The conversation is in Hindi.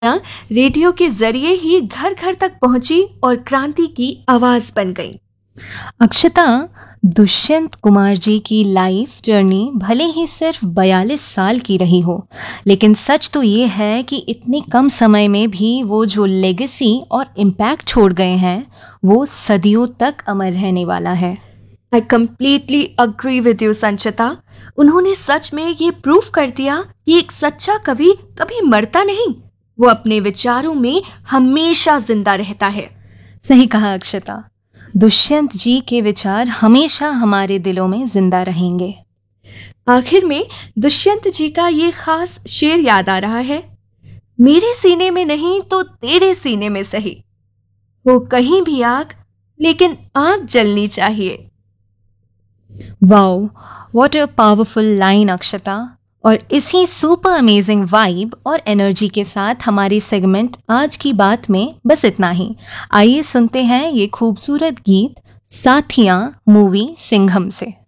रेडियो के जरिए ही घर घर तक पहुंची और क्रांति की आवाज बन गई। अक्षता, दुष्यंत कुमार जी की लाइफ जर्नी भले ही सिर्फ 42 साल की रही हो, लेकिन सच तो ये है कि इतने कम समय में भी वो जो लेगेसी और इम्पैक्ट छोड़ गए हैं वो सदियों तक अमर रहने वाला है। I completely agree with you संचिता। उन्होंने सच में ये प्रूफ कर दिया कि एक सच्चा कवि कभी मरता नहीं, वो अपने विचारों में हमेशा जिंदा रहता है। सही कहा अक्षता, दुष्यंत जी के विचार हमेशा हमारे दिलों में जिंदा रहेंगे। आखिर में दुष्यंत जी का ये खास शेर याद आ रहा है, मेरे सीने में नहीं तो तेरे सीने में सही, हो कहीं भी आग लेकिन आग जलनी चाहिए। Wow, what a powerful line अक्षता। और इसी सुपर अमेजिंग वाइब और एनर्जी के साथ हमारी सेगमेंट आज की बात में बस इतना ही। आइए सुनते हैं ये खूबसूरत गीत साथियां मूवी सिंघम से।